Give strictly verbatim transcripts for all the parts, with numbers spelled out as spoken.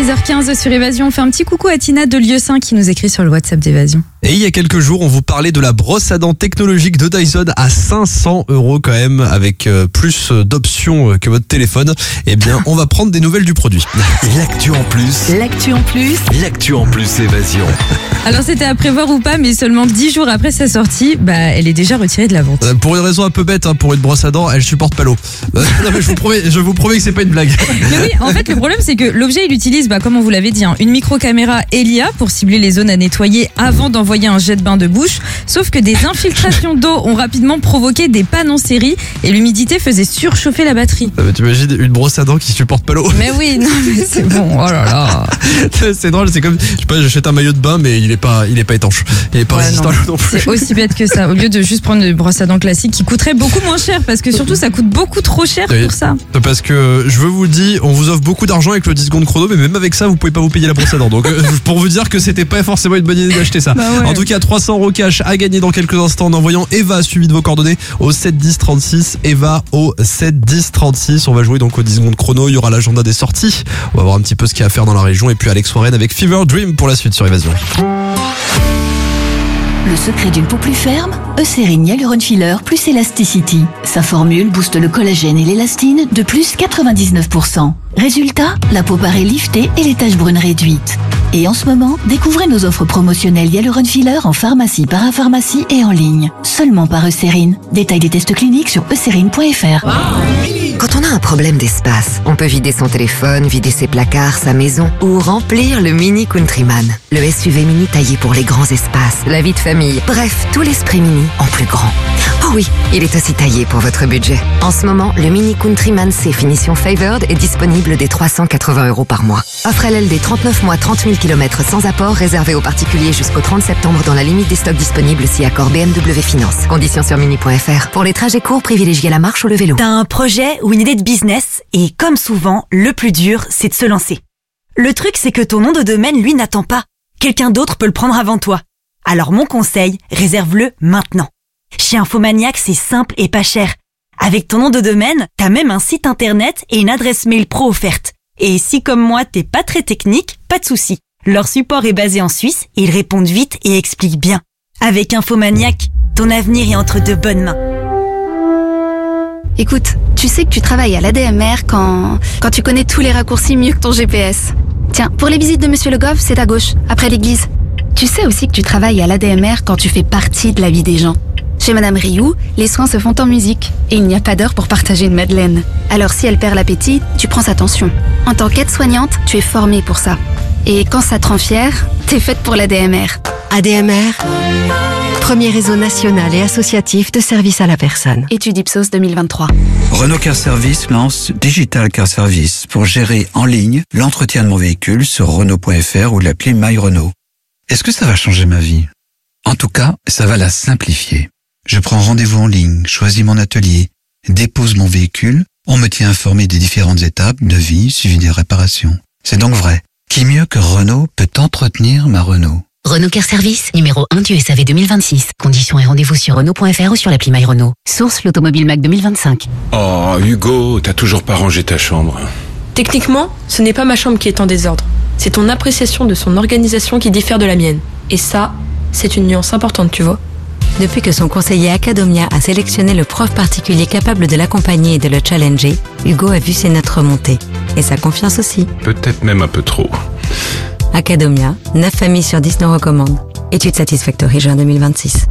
six heures quinze sur Évasion. On fait un petit coucou à Tina de Lieusaint qui nous écrit sur le WhatsApp d'Évasion. Et il y a quelques jours, on vous parlait de la brosse à dents technologique de Dyson à cinq cents euros quand même, avec euh, plus d'options que votre téléphone. Eh bien, on va prendre des nouvelles du produit. L'actu en plus. L'actu en plus. L'actu en plus Évasion. Alors c'était à prévoir ou pas, mais seulement dix jours après sa sortie, bah elle est déjà retirée de la vente. Euh, pour une raison un peu bête, hein, pour une brosse à dents, elle supporte pas l'eau. Euh, non mais je vous promets, je vous promets que c'est pas une blague. Mais oui, en fait le problème c'est que l'objet il utilise, bah, comme on vous l'avait dit, hein, une micro-caméra et l'I A pour cibler les zones à nettoyer avant d'envoyer un jet de bain de bouche. Sauf que des infiltrations d'eau ont rapidement provoqué des pannes en série et l'humidité faisait surchauffer la batterie. Ah, bah, t'imagines une brosse à dents qui supporte pas l'eau. Mais oui, non mais c'est bon, oh là là. C'est drôle, c'est comme, je sais pas, j'achète un maillot de bain mais il est pas, il est pas étanche. Il est pas Ouais, résistant non, à l'eau non plus. C'est aussi bête que ça. Au lieu de juste prendre une brosse à dents classique qui coûterait beaucoup moins cher, parce que surtout ça coûte beaucoup trop cher Oui. pour ça. Parce que je veux vous le dire, on vous offre beaucoup d'argent avec le dix secondes chrono, mais même avec ça, vous pouvez pas vous payer la brosse à dents. Donc euh, pour vous dire que c'était pas forcément une bonne idée d'acheter ça. Bah ouais. En tout cas, trois cents euros cash à gagner dans quelques instants en envoyant Eva suivi de vos coordonnées au sept dix trente-six. Eva au sept dix trente-six. On va jouer donc au dix secondes chrono. Il y aura l'agenda des sorties. On va voir un petit peu ce qu'il y a à faire dans la région. Et puis Alex Warren avec Fever Dream pour la suite sur Évasion. Le secret d'une peau plus ferme, Eucérine Hyaluron Filler plus Elasticity. Sa formule booste le collagène et l'élastine de plus quatre-vingt-dix-neuf pour cent. Résultat, la peau paraît liftée et les taches brunes réduites. Et en ce moment, découvrez nos offres promotionnelles Hyaluron Filler en pharmacie, parapharmacie et en ligne. Seulement par Eucérine. Détail des tests cliniques sur eucérine point f r. Quand on a un problème d'espace, on peut vider son téléphone, vider ses placards, sa maison ou remplir le Mini Countryman. Le S U V mini taillé pour les grands espaces, la vie de famille, bref, tout l'esprit mini en plus grand. Oh oui, il est aussi taillé pour votre budget. En ce moment, le Mini Countryman C finition Favored est disponible dès trois cent quatre-vingts euros par mois. Offre L L D trente-neuf mois, trente mille kilomètres sans apport, réservé aux particuliers jusqu'au trente septembre dans la limite des stocks disponibles si accord B M W Finance. Conditions sur mini point f r. Pour les trajets courts, privilégiez la marche ou le vélo. T'as un projet ou une idée de business et comme souvent, le plus dur, c'est de se lancer. Le truc, c'est que ton nom de domaine, lui, n'attend pas. Quelqu'un d'autre peut le prendre avant toi. Alors mon conseil, réserve-le maintenant. Chez Infomaniac, c'est simple et pas cher. Avec ton nom de domaine, t'as même un site internet et une adresse mail pro offerte. Et si comme moi, t'es pas très technique, pas de souci. Leur support est basé en Suisse et ils répondent vite et expliquent bien. Avec Infomaniac, ton avenir est entre de bonnes mains. Écoute, tu sais que tu travailles à l'A D M R quand, quand tu connais tous les raccourcis mieux que ton G P S. Tiens, pour les visites de Monsieur Le Goff, c'est à gauche, après l'église. Tu sais aussi que tu travailles à l'A D M R quand tu fais partie de la vie des gens. Chez Madame Rioux, les soins se font en musique et il n'y a pas d'heure pour partager une madeleine. Alors si elle perd l'appétit, tu prends sa tension. En tant qu'aide-soignante, tu es formée pour ça. Et quand ça te rend fière, t'es faite pour l'A D M R. A D M R, premier réseau national et associatif de services à la personne. Étude Ipsos deux mille vingt-trois. Renault Car Service lance Digital Car Service pour gérer en ligne l'entretien de mon véhicule sur Renault point f r ou l'appli My Renault. Est-ce que ça va changer ma vie? En tout cas, ça va la simplifier. Je prends rendez-vous en ligne, choisis mon atelier, dépose mon véhicule, on me tient informé des différentes étapes, devis, suivi des réparations. C'est donc vrai. Qui mieux que Renault peut entretenir ma Renault? Renault Car Service, numéro un du S A V deux mille vingt-six. Conditions et rendez-vous sur Renault point f r ou sur l'appli My Renault. Source l'Automobile Mac deux mille vingt-cinq. Oh, Hugo, t'as toujours pas rangé ta chambre. Techniquement, ce n'est pas ma chambre qui est en désordre. C'est ton appréciation de son organisation qui diffère de la mienne. Et ça, c'est une nuance importante, tu vois. Depuis que son conseiller Acadomia a sélectionné le prof particulier capable de l'accompagner et de le challenger, Hugo a vu ses notes remonter. Et sa confiance aussi. Peut-être même un peu trop. Acadomia, neuf familles sur dix nous recommandent. Étude Satisfactory juin deux mille vingt-six.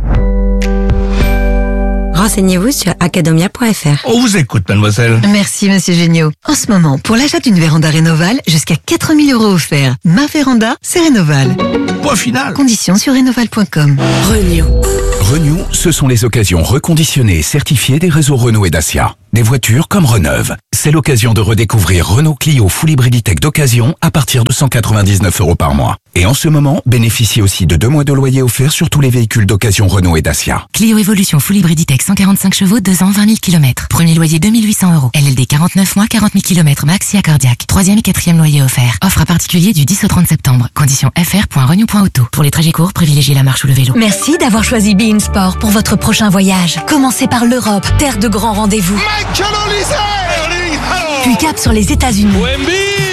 Renseignez-vous sur acadomia point f r. On vous écoute, mademoiselle. Merci, monsieur Géniaud. En ce moment, pour l'achat d'une véranda Rénoval, jusqu'à quatre mille euros offerts. Ma véranda, c'est Rénoval. Point final. Conditions sur rénoval point com. Renew. Renew, ce sont les occasions reconditionnées et certifiées des réseaux Renault et Dacia. Des voitures comme reneuves. C'est l'occasion de redécouvrir Renault Clio Full Hybriditech d'occasion à partir de cent quatre-vingt-dix-neuf euros par mois. Et en ce moment, bénéficiez aussi de deux mois de loyer offert sur tous les véhicules d'occasion Renault et Dacia. Clio Evolution Full Hybriditech cent quarante-cinq chevaux, deux ans, vingt mille kilomètres. Premier loyer deux mille huit cents euros. L L D quarante-neuf mois, quarante mille kilomètres max et accordiaque. Troisième et quatrième loyer offert. Offre à particulier du dix au trente septembre. Conditions f r point renew point auto. Pour les trajets courts, privilégiez la marche ou le vélo. Merci d'avoir choisi Be In Sport pour votre prochain voyage. Commencez par l'Europe, terre de grands rendez-vous. Puis cap sur les États-Unis.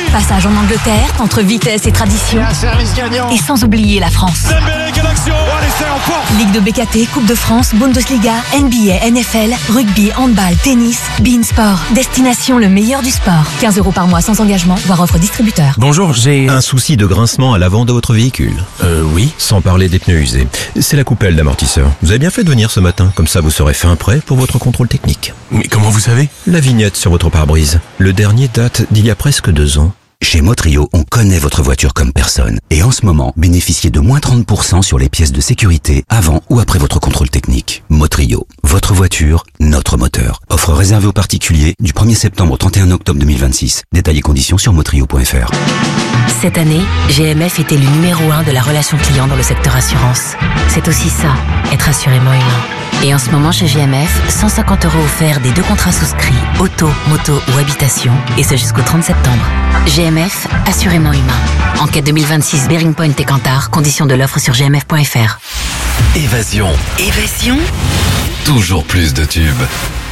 Passage en Angleterre, entre vitesse et tradition. Un service gagnant. Et sans oublier la France. Dembélé, quelle action. Oh, l'essai en porte. Ligue de B K T, Coupe de France, Bundesliga, N B A, N F L, rugby, handball, tennis, Bein Sport. Destination le meilleur du sport. quinze euros par mois sans engagement, voire offre distributeur. Bonjour, j'ai un souci de grincement à l'avant de votre véhicule. Euh, oui. Sans parler des pneus usés. C'est la coupelle d'amortisseur. Vous avez bien fait de venir ce matin, comme ça vous serez fin prêt pour votre contrôle technique. Mais comment vous savez? La vignette sur votre pare-brise. Le dernier date d'il y a presque deux ans. Chez Motrio, on connaît votre voiture comme personne. Et en ce moment, bénéficiez de moins trente pour cent sur les pièces de sécurité avant ou après votre contrôle technique. Motrio, votre voiture, notre moteur. Offre réservée aux particuliers du premier septembre au trente et un octobre deux mille vingt-six. Détails et conditions sur motrio point f r. Cette année, G M F était le numéro un de la relation client dans le secteur assurance. C'est aussi ça, être assurément humain. Et en ce moment chez G M F, cent cinquante euros offerts des deux contrats souscrits, auto, moto ou habitation, et ce jusqu'au trente septembre. G M F, assurément humain. Enquête deux mille vingt-six Bearing Point et Kantar, conditions de l'offre sur g m f point f r. Évasion. Évasion. Toujours plus de tubes.